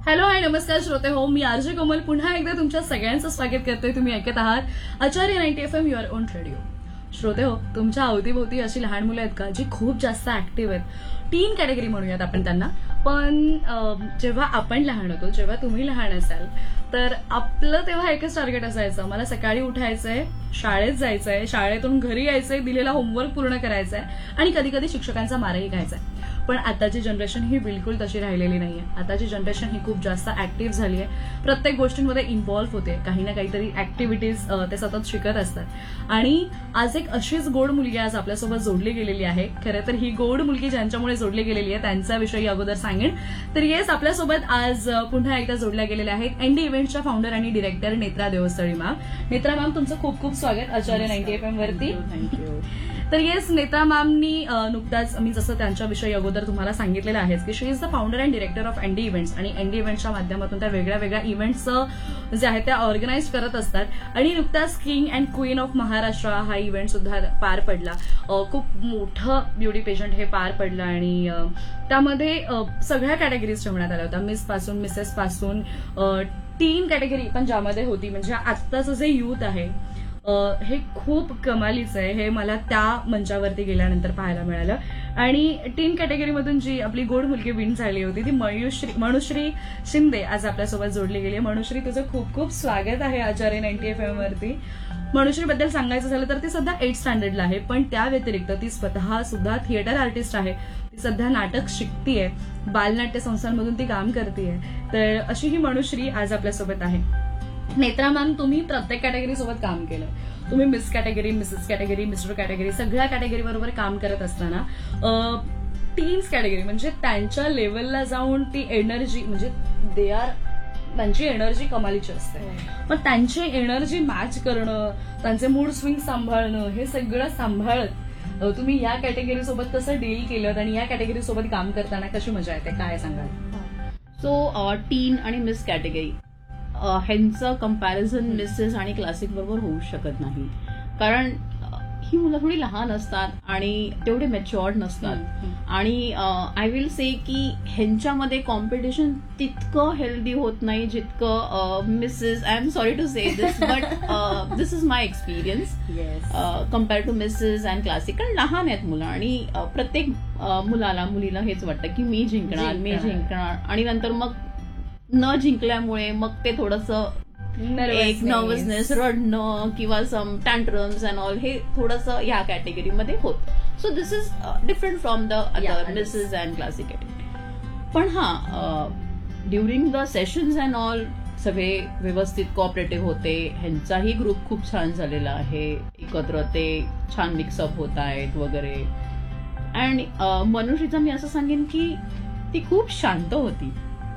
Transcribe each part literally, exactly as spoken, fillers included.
Hello hi नमस्कार श्रोते हो, मी आरजे कोमल पुन्हा एकदा तुमच्या सगळ्यांचं स्वागत करते. तुम्ही ऐकत आहात आचार्य ninety F am your on radio. श्रोते हो, तुमच्या अवतीभोवती अशी लहान मुलं आहेत का जी खूप जास्त ऍक्टिव्ह आहेत. टीन कॅटेगरी म्हणूयात आपण त्यांना. पण जेव्हा आपण लहान होतो, जेव्हा तुम्ही लहान असाल, तर आपलं तेव्हा एकच टार्गेट असायचं, मला सकाळी उठायचंय, शाळेत जायचंय, शाळेतून घरी यायचंय, दिलेला होमवर्क पूर्ण करायचाय आणि कधी कधी शिक्षकांचा मारही खायचाय. पण आताची जनरेशन ही बिलकुल तशी राहिलेली नाहीये. आताची जनरेशन ही खूप जास्त ऍक्टिव्ह झाली आहे, प्रत्येक गोष्टींमध्ये इन्व्हॉल्व्ह होते, काही ना काहीतरी ऍक्टिव्हिटीज ते सतत शिकत असतात. आणि आज एक अशीच गोड मुलगी आज आपल्यासोबत जोडली गेलेली आहे. खरं तर ही गोड मुलगी ज्यांच्यामुळे जोडली गेलेली आहे त्यांच्याविषयी अगोदर सांगेन. तर येस, आपल्यासोबत आज पुन्हा एकदा जोडल्या गेलेल्या आहेत एनडी इव्हेंट्सच्या फाउंडर आणि director Netra Deosthali ma'am. Netra ma'am, तुमचं खूप खूप स्वागत आचार्य नाईन्टी एफ एम वरती. थँक्यू. तर येस, नेत्रा मॅमनी नुकताच मी जसं त्यांच्याविषयी अगोदर तुम्हाला सांगितलेलं आहेच की शी is the founder and director of ND events, आणि एनडी इव्हेंट्सच्या माध्यमातून त्या वेगळ्या वेगळ्या इव्हेंट्स जे आहेत त्या ऑर्गनाईज करत असतात. आणि नुकताच king and queen of Maharashtra हा इव्हेंट सुद्धा पार पडला. खूप मोठं ब्युटी पेजंट हे पार पडलं आणि त्यामध्ये सगळ्या कॅटेगरीज ठेवण्यात आल्या होत्या, मिस पासून मिसेस पासून टीन कॅटेगरी पण ज्यामध्ये होती. म्हणजे आत्ताचं जे युथ आहे हे खूप कमालीचं आहे, हे मला त्या मंचावरती गेल्यानंतर पाहायला मिळालं. आणि टीन कॅटेगरीमधून जी आपली गोड मुलगी विन झाली होती ती मयुश्री मनुश्री शिंदे आज आपल्यासोबत जोडली गेली. मनुश्री, तुझं खूप खूप स्वागत आहे आचार्य नाईन्टी एफ एम वरती. मनुश्रीबद्दल सांगायचं झालं तर ती सध्या एट स्टँडर्डला आहे, पण त्या व्यतिरिक्त ती स्वतः सुद्धा थिएटर आर्टिस्ट आहे. ती सध्या नाटक शिकतीये, बालनाट्य संस्थांमधून ती काम करतेय. तर अशी ही मनुश्री आज आपल्यासोबत आहे. नेत्रा मॅम, तुम्ही प्रत्येक कॅटेगरी सोबत काम केलं. तुम्ही miss category, Mrs category, mister category सगळ्या कॅटेगरी बरोबर काम करत असताना टीन्स कॅटेगरी म्हणजे त्यांच्या लेवलला जाऊन ती एनर्जी, म्हणजे दे आर त्यांची एनर्जी कमालीची असते. पण त्यांची एनर्जी मॅच करणं, त्यांचे मूड स्विंग सांभाळणं, हे सगळं सांभाळत तुम्ही या कॅटेगरी सोबत कसं डील केलं आणि या कॅटेगरी सोबत काम करताना कशी मजा येते, काय सांगाल? सो टीन आणि मिस कॅटेगरी ह्यांचं कम्पॅरिझन मिसेस आणि क्लासिक बरोबर होऊ शकत नाही. कारण ही मुलं थोडी लहान असतात आणि तेवढे मॅच्युअर्ड नसतात. आणि आय विल से की ह्यांच्यामध्ये कॉम्पिटिशन तितकं हेल्दी होत नाही जितकं Mrs, I am sorry to say this but this is my experience compare to Mrs and classic. कारण लहान आहेत मुलं आणि प्रत्येक मुलाला मुलीला हेच वाटतं की मी जिंकणार मी जिंकणार आणि नंतर मग न जिंकल्यामुळे मग ते थोडंसं एक नर्वसनेस, रडणं किंवा सम टँट्रम्स अँड ऑल हे थोडंसं ह्या कॅटेगरीमध्ये होत. So this is different from the other Mrs and classic category. पण हा during the sessions and all सगळे व्यवस्थित कोऑपरेटिव्ह होते. ह्यांचाही ग्रुप खूप छान झालेला आहे, एकत्र ते छान मिक्सअप होत आहेत वगैरे. आणि मनुष्यचं मी असं सांगेन की ती खूप शांत होती,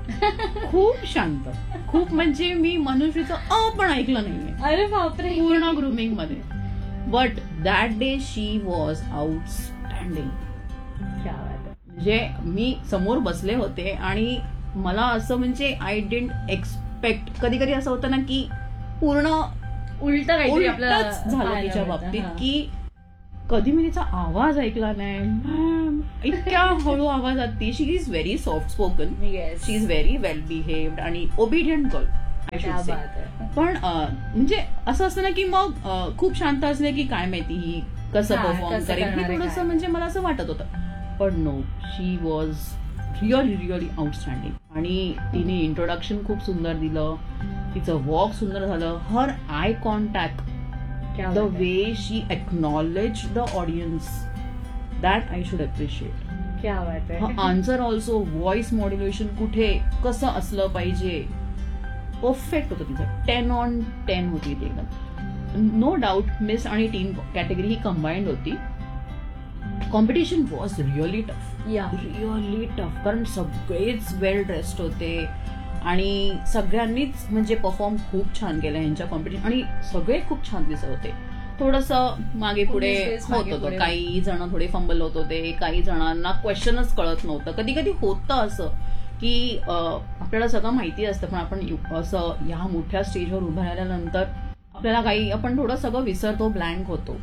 खूप शांत, खूप म्हणजे मी मनुष्यचं अ पण ऐकलं नाहीये. अरे बापरे, पूर्ण ग्रुमिंग मध्ये. But that day she was outstanding. म्हणजे मी समोर बसले होते आणि मला असं म्हणजे आय डिडंट एक्सपेक्ट. कधी कधी असं होतं ना की पूर्ण उलट उलटच झालं तिच्या बाबतीत की कधी मी तिचा आवाज ऐकला नाही. इतक्या हळू आवाजात ती. शी is very soft spoken, she is very well behaved आणि obedient girl I should say. पण म्हणजे असं असतं ना की मग खूप शांत असले की काय माहिती ही कसं परफॉर्म करेल, हे थोडंसं म्हणजे मला असं वाटत होतं. पण no, she was really really outstanding. आणि तिने इंट्रोडक्शन खूप सुंदर दिलं, तिचं वॉक सुंदर झालं, हर eye contact, the way she acknowledged the audience, that I should appreciate. क्या बात आहे. आन्सर ऑल्सो, व्हॉइस मॉड्युलेशन कुठे कसं असलं पाहिजे, परफेक्ट होतं तिचं. टेन ऑन टेन होती ती एकदम. नो डाऊट मिस आणि टीन कॅटेगरी ही कंबाईंड होती. Competition was really tough, really tough. कारण सगळेच वेल ड्रेस्ड होते आणि सगळ्यांनीच म्हणजे परफॉर्म खूप छान केलं ह्यांच्या कॉम्पिटिशन. आणि सगळे खूप छान दिसत होते. थोडंसं मागे पुढे होत होतं, काही जण थोडे फंबल होत होते, काही जणांना क्वेश्चनच कळत नव्हतं. कधी कधी होतं असं की आपल्याला सगळं माहिती असतं पण आपण असं ह्या मोठ्या स्टेजवर उभं राहिल्यानंतर आपल्याला काही आपण थोडं सगळं विसरतो, ब्लँक होतो.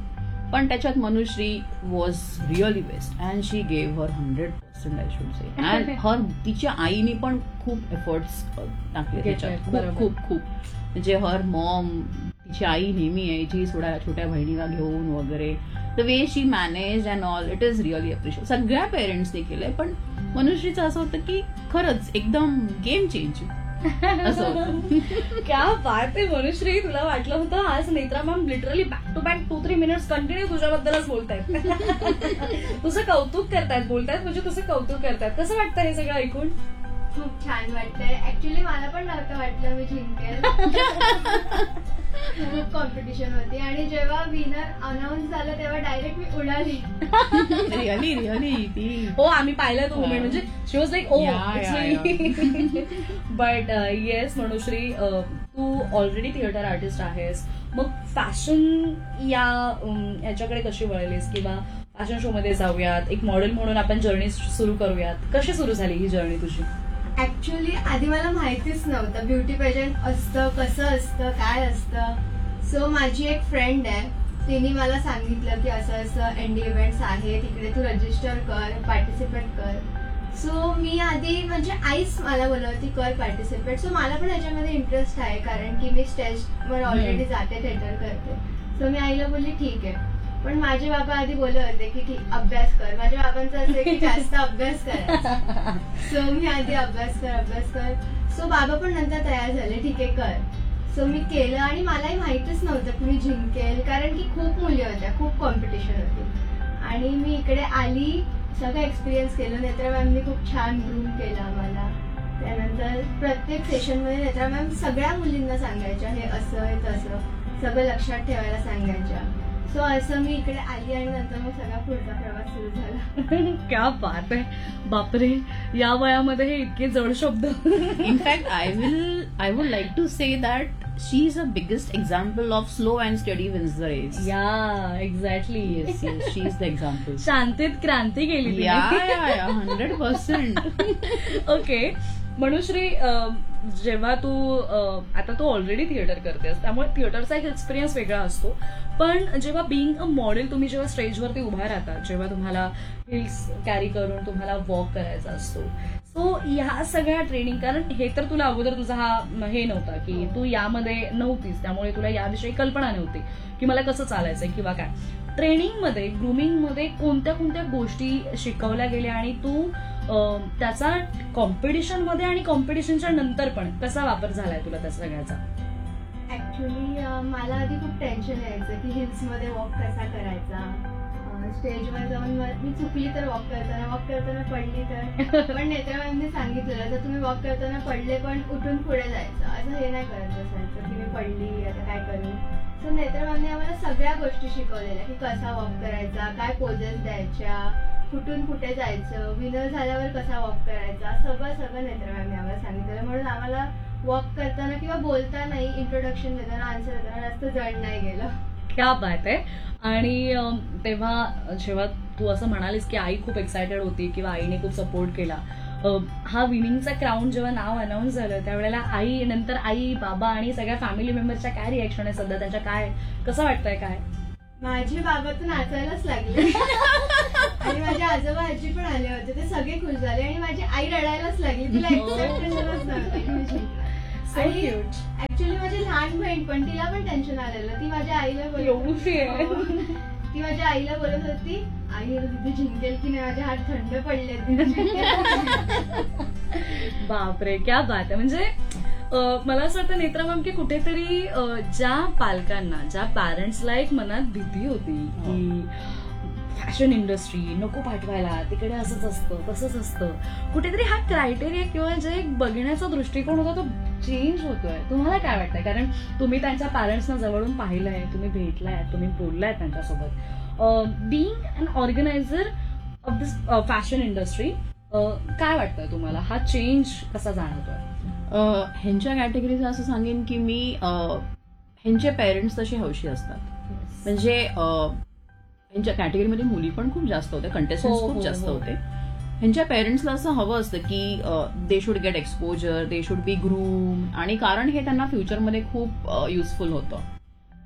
पण त्याच्यात Manushree was really best and she gave her hundred percent I should say and her तिच्या आईने पण खूप एफर्ट्स टाकले त्याच्यात, खूप खूप खूप म्हणजे हर मॉम, तिची आई नेहमी यायची थोड्या छोट्या बहिणीला घेऊन वगैरे, the way she manage and all, it is really appreciate. सगळ्या पेरेंट्सने केलंय, पण मनुश्रीचं असं होतं की खरंच एकदम गेम चेंज असं होतं. क्या बात आहे मनुश्री, तुला वाटलं होतं आज Netra ma'am literally back to back to three minutes continue तुझ्याबद्दलच बोलतायत, तुझं कौतुक करतायत, बोलतायत म्हणजे तुझं कौतुक करतायत. कसं वाटतं हे सगळं ऐकून? खूप छान वाटतंय. ऍक्च्युली मला पण नव्हतं वाटलं मी जिंकेल, खूप कॉम्पिटिशन होती आणि जेव्हा विनर अनाऊन्स झालं तेव्हा डायरेक्ट मी उडाली. रिअली रिअली ती हो, आम्ही पाहिलं तो मुमेंट, म्हणजे शी was like O. Yeah, but yes Manushree, Tu already theatre artist आहेस, मग फॅशन या अम, याच्याकडे कशी वळलीस, किंवा फॅशन शो मध्ये जाऊयात, एक मॉडेल म्हणून आपण जर्नी सुरू करूयात, कशी सुरू झाली ही जर्नी तुझी? ऍक्च्युली आधी मला माहितीच नव्हतं ब्युटी पेजंट असतं, कसं असतं, काय असतं. सो माझी एक फ्रेंड आहे, तिने मला सांगितलं की असं असं एनडी इव्हेंट्स आहे, तिकडे तू रजिस्टर कर, पार्टिसिपेट कर. सो मी आधी म्हणजे आईच मला बोलत होती कर पार्टिसिपेट. सो मला पण याच्यामध्ये इंटरेस्ट आहे, कारण की मी स्टेजवर ऑलरेडी जाते, थिएटर करते. सो मी आईला बोलली ठीक आहे. पण माझे बाबा आधी बोलत होते की ठीक अभ्यास कर. माझ्या बाबांचं असं आहे की जास्त अभ्यास करायचा. सो मी आधी अभ्यास कर अभ्यास कर सो बाबा पण नंतर तयार झाले, ठीक आहे कर. सो मी केलं आणि मलाही माहितीच नव्हतं की मी जिंकेल, कारण की खूप मुली होत्या, खूप कॉम्पिटिशन होती. आणि मी इकडे आली, सगळं एक्सपिरियन्स केलं. नेत्रा मॅमनी खूप छान ग्रूम केलं आम्हाला. त्यानंतर प्रत्येक सेशनमध्ये नेत्रा मॅम सगळ्या मुलींना सांगायच्या हे असं हे तसं, सगळं लक्षात ठेवायला सांगायच्या. सो असं मी इकडे आली आणि नंतर मग सगळा पुढचा प्रवास सुरू झाला. क्या बात आहे, बापरे, या वयामध्ये हे इतके जड शब्द. In fact I will I would like to say that she is a biggest example of slow and study wins the race. या exactly, yes yes, she is the example. शांतीत क्रांती केली. या या हंड्रेड पर्सेंट. ओके मनुश्री, जेव्हा तू आता तू already theatre करतेस, त्यामुळे थिएटरचा एक experience वेगळा असतो. पण जेव्हा बिईंग अ मॉडेल तुम्ही जेव्हा स्टेजवरती उभा राहता, जेव्हा तुम्हाला हिल्स कॅरी करून तुम्हाला वॉक करायचा असतो, सो ह्या सगळ्या ट्रेनिंग, कारण हे तर तुला अगोदर तुझा हा हे नव्हता की तू यामध्ये नव्हतीस, त्यामुळे तुला याविषयी कल्पना नव्हती की मला कसं चालायचंय किंवा काय. ट्रेनिंगमध्ये, ग्रूमिंगमध्ये कोणत्या कोणत्या गोष्टी शिकवल्या गेल्या आणि तू त्याचा कॉम्पिटिशनमध्ये आणि कॉम्पिटिशनच्या नंतर पण कसा वापर झालाय तुला त्या सगळ्याचा? ऍक्च्युली मला आधी खूप टेन्शन यायचं की हिल्समध्ये वॉक कसा करायचा. स्टेजवर जाऊन मी चुकली तर वॉक करताना, वॉक करताना पडली तर. पण नेत्रा मॅमने सांगितलेलं तर तुम्ही वॉक करताना पडले पण उठून पुढे जायचं, असं हे नाही करत बसायचं की मी पडली आता काय करू. सो नेत्रा मॅमने आम्हाला सगळ्या गोष्टी शिकवलेल्या की कसा वॉक करायचा, काय पोजेस द्यायच्या, कुठून कुठे जायचं, विनर झाल्यावर कसा वॉक करायचा, सगळं सगळं नेत्रा मॅमने आम्हाला सांगितलं. म्हणून आम्हाला वॉक करताना किंवा बोलतानाही, इंट्रोडक्शन देताना, आन्सर देताना जास्त जड नाही गेलं. क्या बात आहे. आणि तेव्हा जेव्हा तू असं म्हणालीस की आई खूप एक्सायटेड होती किंवा आईने खूप सपोर्ट केला, हा विनिंगचा क्राऊन जेव्हा नाव अनाऊन्स झालं त्यावेळेला आई, नंतर आई, बाबा आणि सगळ्या फॅमिली मेंबरच्या काय रिॲक्शन आहे सध्या, त्यांच्या काय, कसं वाटतंय काय? माझे बाबा तर नाचायलाच लागले आणि माझे आजोबा आजी पण आले होते, ते सगळे खुश झाले आणि माझी आई रडायलाच लागली. तिला एक्सपेक्टेशनच नव्हतं की मी जिंकणार. आणि ऍक्च्युली माझी लहान बहीण पण, तिला पण टेन्शन आलेलं. ती माझ्या आईला बोलत ती माझ्या आईला बोलत होती, आई तिथे जिंकेल की नाही, माझे हात थंड पडले. बापरे, क्या बात आहे. म्हणजे मला असं वाटतं नेत्रा मॅम की कुठेतरी ज्या पालकांना, ज्या पॅरेंट्सला एक मनात भीती होती की फॅशन इंडस्ट्री नको पाठवायला, तिकडे असंच असतं तसंच असतं, कुठेतरी हा क्रायटेरिया किंवा जे एक बघण्याचा दृष्टिकोन होता तो चेंज होतोय. तुम्हाला काय वाटतंय? कारण तुम्ही त्यांच्या पॅरेंट्सना जवळून पाहिलंय, तुम्ही भेटलाय, तुम्ही बोललाय त्यांच्यासोबत. Being an organiser of this fashion industry, काय वाटतंय तुम्हाला, हा चेंज कसा जाणवतोय? ह्यांच्या कॅटेगरीचं असं सांगेन की मी ह्यांचे पेरेंट्स तसे हौशी असतात. म्हणजे ह्यांच्या कॅटेगरीमध्ये मुली पण खूप जास्त होत्या, कंटेस्टंट्स खूप जास्त होते. ह्यांच्या पेरेंट्सला असं हवं असतं की they should get exposure, they should be groom, आणि कारण हे त्यांना फ्युचरमध्ये खूप युजफुल होतं.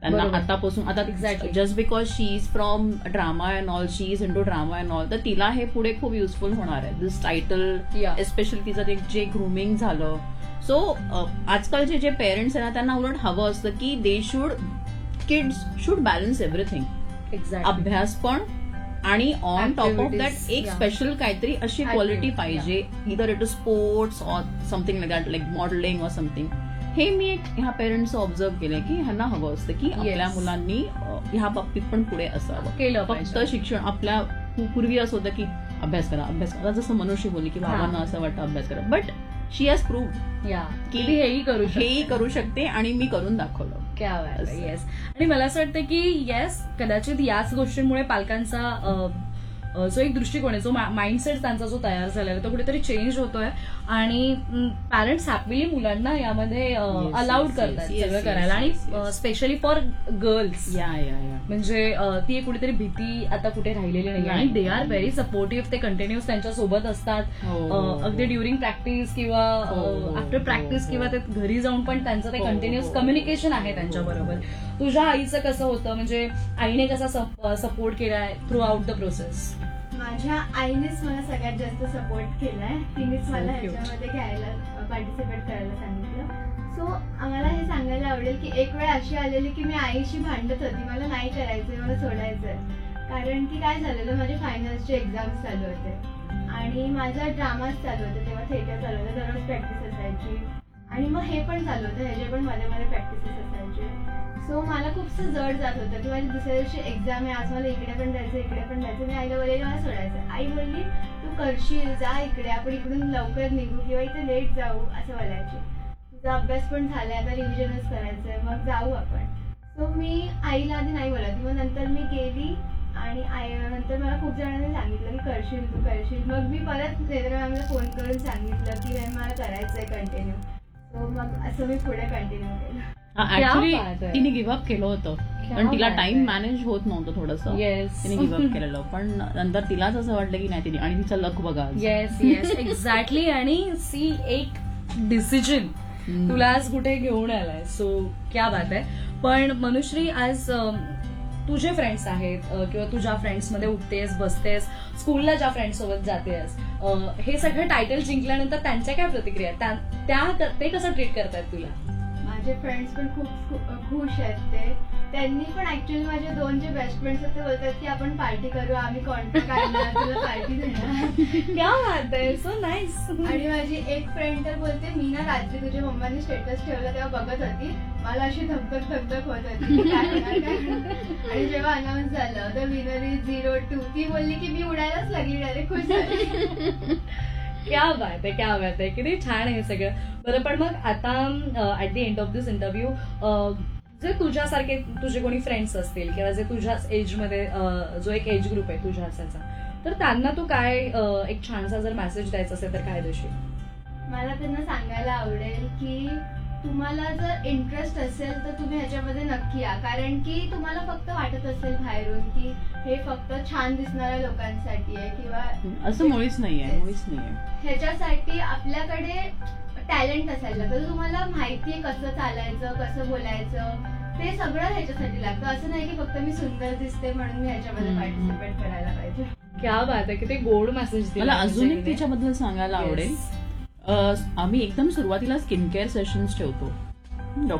त्यांना बरोबर. आतापासून आता Exactly. Just because she is from drama and all, she is in to drama and all, तर तिला हे पुढे खूप युजफुल होणार आहे. दिस टायटल Yeah. एस्पेशली तिचं ते जे ग्रुमिंग झालं. सो आजकालचे जे पेरेंट्स आहे ना त्यांना उलट हवं असतं की they should kids should balance everything. Exactly. अभ्यास पण आणि on top of that Activities, एक yeah. स्पेशल काहीतरी अशी क्वालिटी Activity, पाहिजे, इदर it is sports or something like that, like modelling or something. हे मी एक ह्या पेरेंट्सचं ऑब्झर्व केलंय की ह्यांना हवं असतं की आपल्या मुलांनी अ, ह्या बाबतीत पण पुढे असावं. केलं फक्त पाहिजे. शिक्षण आपल्या पू- पूर्वी असं होतं की अभ्यास करा अभ्यास करा, जसं मनुष्य बोलली की बाबांना असं वाटतं अभ्यास करा, बट शी हॅज प्रूव्ह या की की हेही करू शकते. हेही करू शकते आणि मी करून दाखवलं. क्या असं. येस. आणि मला असं वाटतं की येस, कदाचित याच गोष्टींमुळे पालकांचा अ, अ, जो एक दृष्टिकोन आहे, जो माइंडसेट त्यांचा जो तयार झालेला आहे तो कुठेतरी चेंज होतोय आणि पॅरेंट्स हॅपीली मुलांना यामध्ये Yes, अलाउड yes, करतात yes, सगळं yes, करायला. yes, yes. आणि स्पेशली फॉर गर्ल्स या या या म्हणजे अ, ती एक कुठेतरी भीती आता कुठे राहिलेली नाही. आणि नाही. They are very supportive. ते कंटिन्युअस त्यांच्या सोबत असतात. हो, अ, हो, अगदी हो. ड्युरिंग प्रॅक्टिस किंवा हो, हो, आफ्टर हो, प्रॅक्टिस हो. किंवा ते घरी जाऊन पण त्यांचं ते हो, कंटिन्युअस हो, कम्युनिकेशन हो, आहे हो, त्यांच्याबरोबर. हो. तुझ्या आईचं कसं होतं, म्हणजे आईने कसा सपोर्ट केलाय थ्रू आउट द प्रोसेस? माझ्या आईनेच मला सगळ्यात जास्त सपोर्ट केलाय. तिनेच मला So cute. ह्याच्यामध्ये घ्यायला पार्टिसिपेट करायला सांगितलं. सो आम्हाला हे सांगायला आवडेल की एक वेळ अशी आलेली की मी आईशी भांडत होती, मला नाही करायचंय, मला सोडायचंय. कारण की काय झालेलं, माझे फायनल्सचे एक्झाम्स चालू होते आणि माझा ड्रामाच चालू होते, तेव्हा थिएटर चालू होतं, दररोज प्रॅक्टिस असायची आणि मग हे पण चालू होतं, ह्याचे पण मध्ये मध्ये प्रॅक्टिसेस असायचे. सो मला खूपसं जड जात होतं की माझी दुसऱ्या दिवशी एक्झाम आहे, आज मला इकडे पण जायचं इकडे पण जायचं. मी आईला बोलले मला सोडायचं. आई बोलली तू करशील, जा इकडे, आपण इकडून लवकर निघू किंवा इथे लेट जाऊ असं बोलायची. तुझा अभ्यास पण झालाय, आता रिव्हिजनच करायचंय, मग जाऊ आपण. सो मी आईला आधी नाही बोलायची, मग नंतर मी गेली आणि आई नंतर मला खूप जणांनी सांगितलं की करशील तू करशील. मग मी परत नेत्र मॅमला फोन करून सांगितलं की मॅम मला करायचंय कंटिन्यू. सो मग असं मी पुढे कंटिन्यू केलं. ऍक्च्युली बात आहे. तिने गिव्हअप केलं होतं कारण तिला बात टाइम आहे. मॅनेज होत नव्हतं थोडंसं. येस. तिने गिव्हअप केलेलं, पण नंतर तिलाच असं वाटलं की नाही तिने, आणि तिचा लक बघा आज. Yes yes exactly. आणि सी एक डिसिजन हम्म. तुला आज कुठे घेऊन आलाय. सो क्या बात आहे. पण मनुश्री, आज अम, तुझे फ्रेंड्स आहेत अ, किंवा तू ज्या फ्रेंड्समध्ये उठतेस बसतेस, स्कूलला ज्या फ्रेंड्स सोबत जातेस, अ, हे सगळं टायटल जिंकल्यानंतर त्यांच्या काय प्रतिक्रिया आहेत? त्या- त्या ते कसं ट्रीट करतायत तुला? माझे फ्रेंड्स पण खूप खु- खुश आहेत. ते त्यांनी पण ऍक्च्युअली माझे दोन जे बेस्ट फ्रेंड्स आहेत ते बोलतात की आपण पार्टी करू, आम्ही कॉन्टॅक्ट काढणार, तुला पार्टी देणार. क्या बात आहे. So nice. आणि माझी एक फ्रेंड तर बोलते मी ना रात्री तुझ्या मम्मानी स्टेटस ठेवलं तेव्हा बघत होती, मला अशी धकधक धकधक होत होती की काय होणार, काय होणार. आणि जेव्हा अनाऊन्स झालं the winner is zero to, ती बोलली की मी उडायलाच लागली, डायरेक्ट खुश झाली. क्या बात आहे, क्या बात आहे. किती छान आहे हे सगळं. बरं, पण मग आता at the end of this interview, जे तुझ्यासारखे तुझे कोणी फ्रेंड्स असतील किंवा जे तुझ्याच एजमध्ये अ, जो एक एज ग्रुप आहे तुझ्या असायचा, तर त्यांना तू काय अ, एक छानसा जर मेसेज द्यायचा असेल तर काय देशील? मला त्यांना सांगायला आवडेल की तुम्हाला जर इंटरेस्ट असेल तर तुम्ही ह्याच्यामध्ये नक्की या. कारण की तुम्हाला फक्त वाटत असेल बाहेरून की हे फक्त छान दिसणाऱ्या लोकांसाठी आहे किंवा असं मुळीच नाहीये, मुळीच नाहीये. ह्याच्यासाठी आपल्याकडे टॅलेंट असायला लागतं. तुम्हाला माहितीये कसं चालायचं, कसं बोलायचं, ते सगळं ह्याच्यासाठी लागतं. असं नाही की फक्त मी सुंदर दिसते म्हणून मी ह्याच्यामध्ये हम्म. पार्टिसिपेट करायला पाहिजे. क्या बात आहे. किती गोड मेसेज मला अजून एक तिच्याबद्दल सांगायला आवडेल. अ, आम्ही एकदम सुरुवातीला स्किन केअर सेशन्स ठेवतो. डॉक्टर